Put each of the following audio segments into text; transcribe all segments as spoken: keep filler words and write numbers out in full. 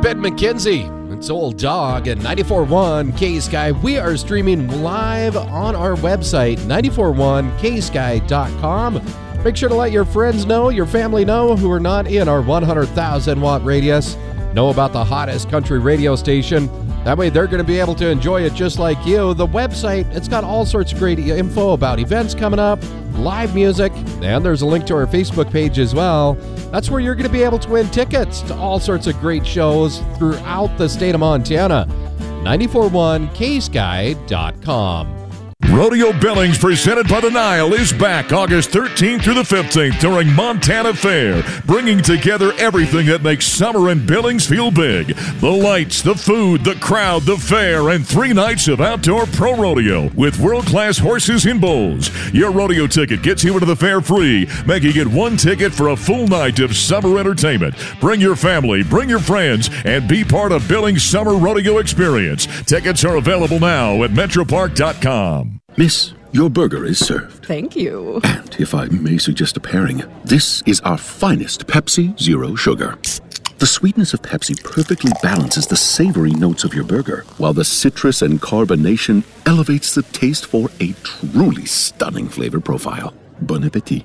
Ben McKenzie. It's Old Dog at ninety-four point one K Sky. We are streaming live on our website, nine four one K Sky dot com. Make sure to let your friends know, your family know, who are not in our one hundred thousand watt radius, know about the hottest country radio station. That way they're going to be able to enjoy it just like you. The website, it's got all sorts of great info about events coming up, live music, and there's a link to our Facebook page as well. That's where you're going to be able to win tickets to all sorts of great shows throughout the state of Montana. nine four one K Sky dot com. Rodeo Billings, presented by the Nile, is back August thirteenth through the fifteenth during Montana Fair, bringing together everything that makes summer in Billings feel big. The lights, the food, the crowd, the fair, and three nights of outdoor pro rodeo with world-class horses and bulls. Your rodeo ticket gets you into the fair free, making it one ticket for a full night of summer entertainment. Bring your family, bring your friends, and be part of Billings' summer rodeo experience. Tickets are available now at metropark dot com. Miss, your burger is served. Thank you. And if I may suggest a pairing, this is our finest Pepsi Zero Sugar. The sweetness of Pepsi perfectly balances the savory notes of your burger, while the citrus and carbonation elevates the taste for a truly stunning flavor profile. Bon appetit.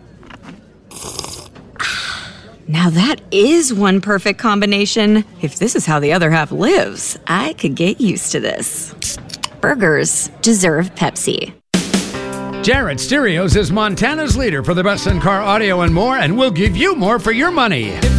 Now that is one perfect combination. If this is how the other half lives, I could get used to this. Burgers deserve Pepsi. Jarrett Stereos is Montana's leader for the best in-car audio and more, and we'll give you more for your money.